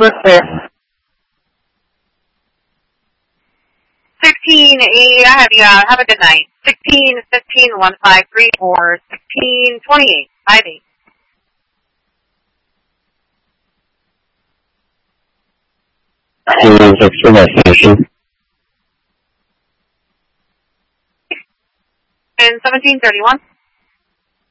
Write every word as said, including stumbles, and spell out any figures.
We're clear. sixteen eight, I have you out. Have a good night. sixteen fifteen one five three four, sixteen twenty-eight five eight. And seventeen thirty-one.